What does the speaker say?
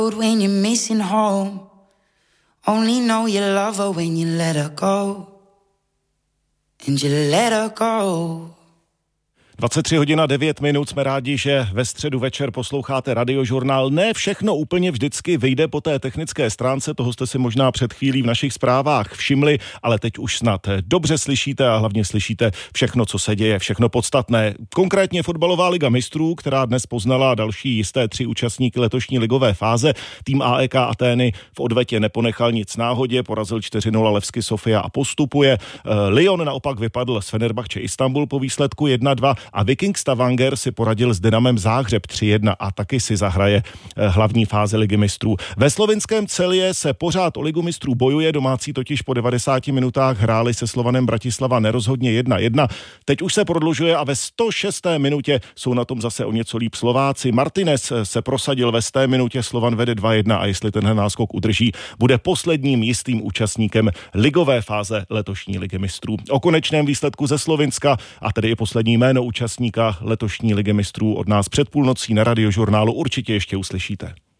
When you're missing home, only know you love her when you let her go. And you let her go. 23:09 jsme rádi, že ve středu večer posloucháte Radiožurnál. Ne všechno úplně vždycky vyjde po té technické stránce, toho jste si možná před chvílí v našich zprávách všimli, ale teď už snad dobře slyšíte a hlavně slyšíte všechno, co se děje, všechno podstatné. Konkrétně fotbalová liga mistrů, která dnes poznala další jisté 3 účastníky letošní ligové fáze. Tým AEK Atény v odvetě neponechal nic náhodě, porazil 4-0 Levski Sofia a postupuje. Lyon naopak vypadl s Fenerbahce Istanbul po výsledku 1-2 a Viking Stavanger si poradil s Dynamem Záhřeb 3-1 a taky si zahraje hlavní fáze ligy mistrů. Ve slovinském Celje se pořád o ligu mistrů bojuje, domácí totiž po 90 minutách hráli se Slovanem Bratislava nerozhodně 1-1. Teď už se prodlužuje a ve 106. minutě jsou na tom zase o něco líp Slováci. Martinez se prosadil ve 100. minutě, Slovan vede 2-1 a jestli tenhle náskok udrží, bude posledním jistým účastníkem ligové fáze letošní ligy mistrů. O konečném výsledku ze Slovinska a tedy i poslední jméno účastníka letošní ligy mistrů od nás před půlnocí na Radiožurnálu určitě ještě uslyšíte.